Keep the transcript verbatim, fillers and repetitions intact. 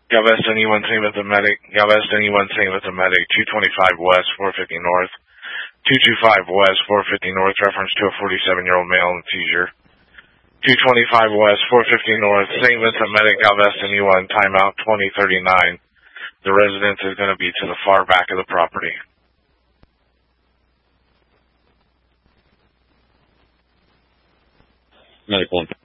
Galveston anyone seen with the medic. Galveston anyone seen with the medic. two twenty-five West, four fifty North. two twenty-five West, four fifty North, reference to a forty-seven-year-old male in seizure. two twenty-five West, four fifty North, Saint Vincent medic, Galveston anyone, timeout twenty thirty-nine. The residence is going to be to the far back of the property. Medical